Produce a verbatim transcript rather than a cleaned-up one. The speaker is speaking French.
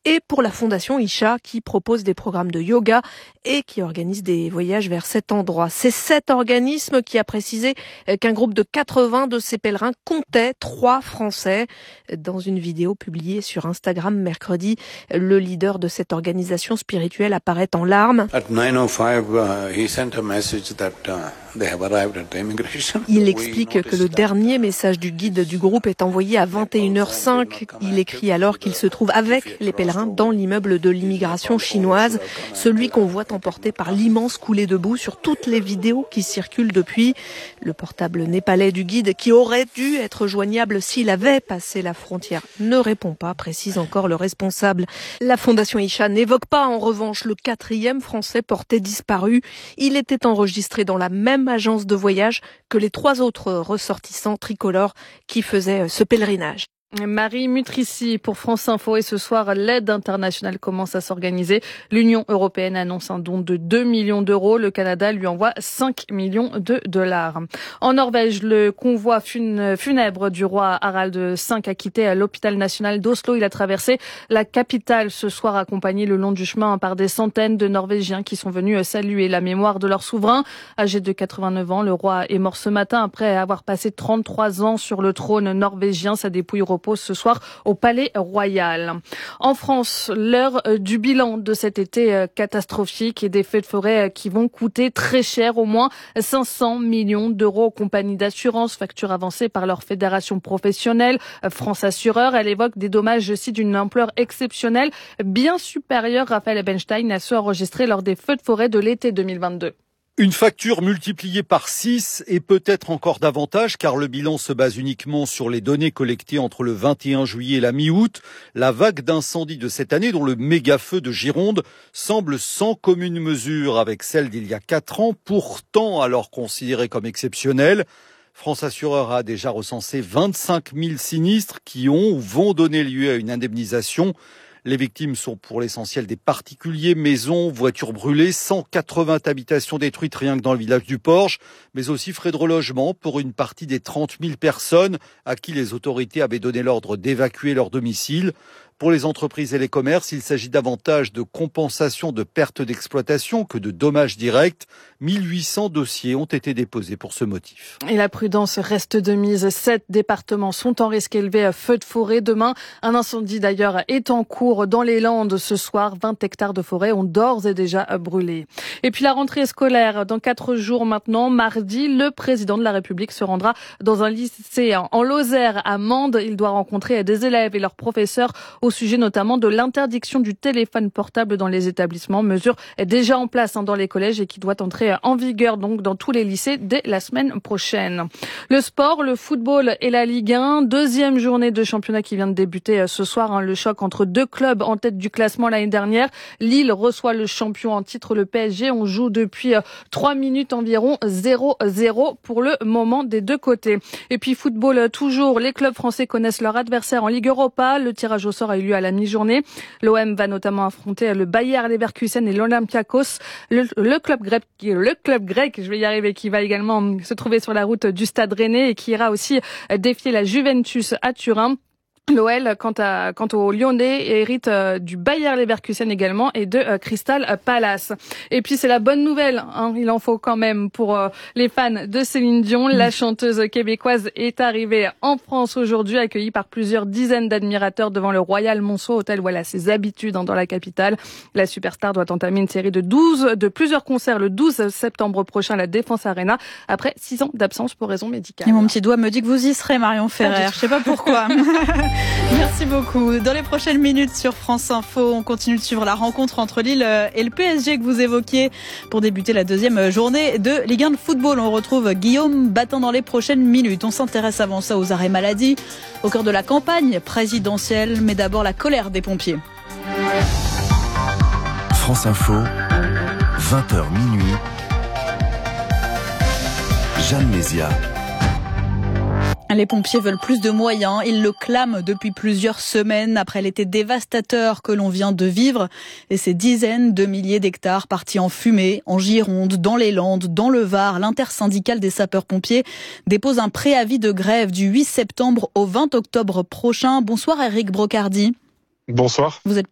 et pour la Fondation Isha qui propose des programmes de yoga et qui organise des voyages vers cet endroit. C'est cet organisme qui a précisé qu'un groupe de quatre-vingts de ces pèlerins comptait trois Français. Dans une vidéo publiée sur Instagram mercredi, le leader de cette organisation spirituelle apparaît en larmes. Il explique que le dernier message du guide du groupe est envoyé à vingt et une heures cinq. Il écrit alors qu'il se trouve avec les pèlerins dans l'immeuble de l'immigration chinoise, celui qu'on voit emporté par l'immense coulée de boue sur toutes les vidéos qui circulent depuis. Le portable népalais du guide, qui aurait dû être joignable s'il avait passé la frontière, ne répond pas, précise encore le responsable. La Fondation Isha n'évoque pas en revanche le quatrième Français porté disparu. Il était enregistré dans la même agence de voyage que les trois autres ressortissants tricolores qui faisaient ce pèlerinage. Marie Mutrici pour France Info. Et ce soir, l'aide internationale commence à s'organiser. L'Union européenne annonce un don de deux millions d'euros. Le Canada lui envoie cinq millions de dollars. En Norvège, le convoi funèbre du roi Harald cinq a quitté l'hôpital national d'Oslo. Il a traversé la capitale ce soir, accompagné le long du chemin par des centaines de Norvégiens qui sont venus saluer la mémoire de leur souverain. Âgé de quatre-vingt-neuf ans, le roi est mort ce matin après avoir passé trente-trois ans sur le trône norvégien. Sa dépouille repose ce soir au Palais Royal. En France, l'heure du bilan de cet été catastrophique et des feux de forêt qui vont coûter très cher, au moins cinq cents millions d'euros aux compagnies d'assurance, facture avancée par leur fédération professionnelle, France Assureur. Elle évoque des dommages, je cite, d'une ampleur exceptionnelle, bien supérieure, Raphaël Ebenstein, à ceux enregistrés lors des feux de forêt de l'été deux mille vingt-deux. Une facture multipliée par six et peut-être encore davantage, car le bilan se base uniquement sur les données collectées entre le vingt et un juillet et la mi-août. La vague d'incendies de cette année, dont le méga-feu de Gironde, semble sans commune mesure avec celle d'il y a quatre ans, pourtant alors considérée comme exceptionnelle. France Assureur a déjà recensé vingt-cinq mille sinistres qui ont ou vont donner lieu à une indemnisation. Les victimes sont pour l'essentiel des particuliers, maisons, voitures brûlées, cent quatre-vingts habitations détruites rien que dans le village du Porge, mais aussi frais de relogement pour une partie des trente mille personnes à qui les autorités avaient donné l'ordre d'évacuer leur domicile. Pour les entreprises et les commerces, il s'agit davantage de compensation de pertes d'exploitation que de dommages directs. mille huit cents dossiers ont été déposés pour ce motif. Et la prudence reste de mise. Sept départements sont en risque élevé à feu de forêt. Demain, un incendie d'ailleurs est en cours dans les Landes. Ce soir, vingt hectares de forêt ont d'ores et déjà brûlé. Et puis la rentrée scolaire, dans quatre jours maintenant, mardi, le président de la République se rendra dans un lycée en Lozère à Mende. Il doit rencontrer des élèves et leurs professeurs au sujet notamment de l'interdiction du téléphone portable dans les établissements, mesure déjà en place dans les collèges et qui doit entrer en vigueur donc dans tous les lycées dès la semaine prochaine. Le sport, le football et la Ligue un, deuxième journée de championnat qui vient de débuter ce soir, le choc entre deux clubs en tête du classement l'année dernière. Lille reçoit le champion en titre, le P S G. On joue depuis trois minutes environ, zéro zéro pour le moment des deux côtés. Et puis football toujours, les clubs français connaissent leur adversaire en Ligue Europa. Le tirage au sort a eu lieu à la mi-journée. L'O M va notamment affronter le Bayer Leverkusen et l'Olympiakos. Le, le club grec, le club grec, je vais y arriver, qui va également se trouver sur la route du Stade Rennais et qui ira aussi défier la Juventus à Turin. L'O L, quant, à, quant aux Lyonnais, hérite euh, du Bayer Leverkusen également et de euh, Crystal Palace. Et puis c'est la bonne nouvelle, hein, il en faut quand même pour euh, les fans de Céline Dion. La chanteuse québécoise est arrivée en France aujourd'hui, accueillie par plusieurs dizaines d'admirateurs devant le Royal Monceau, hôtel où elle a ses habitudes hein, dans la capitale. La superstar doit entamer une série de douze, de plusieurs concerts le douze septembre prochain à la Défense Arena, après six ans d'absence pour raison médicale. Et mon petit doigt me dit que vous y serez, Marion Ferrer. Je sais pas pourquoi. Merci beaucoup. Dans les prochaines minutes sur France Info, on continue de suivre la rencontre entre Lille et le P S G que vous évoquiez pour débuter la deuxième journée de Ligue un de football. On retrouve Guillaume Battant dans les prochaines minutes. On s'intéresse avant ça aux arrêts maladie, au cœur de la campagne présidentielle, mais d'abord la colère des pompiers. France Info, vingt heures minuit. Jeanne Mézia. Les pompiers veulent plus de moyens. Ils le clament depuis plusieurs semaines après l'été dévastateur que l'on vient de vivre et ces dizaines de milliers d'hectares partis en fumée, en Gironde, dans les Landes, dans le Var. L'intersyndicale des sapeurs-pompiers dépose un préavis de grève du huit septembre au vingt octobre prochain. Bonsoir Éric Brocardi. Bonsoir. Vous êtes